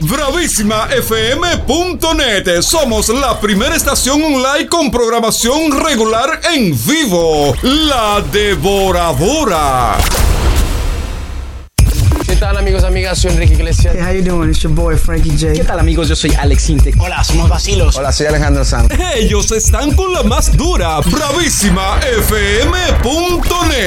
bravísimafm.net. Somos la primera estación online con programación regular en vivo. La Devoradora. ¿Qué tal, amigos, amigas? Soy Enrique Iglesias. Hey, how you doing? It's your boy Frankie J. ¿Qué tal, amigos? Yo soy Alex Intec. Hola, somos Vacilos. Hola, soy Alejandro Sanz. Ellos están con la más dura, bravísimafm.net.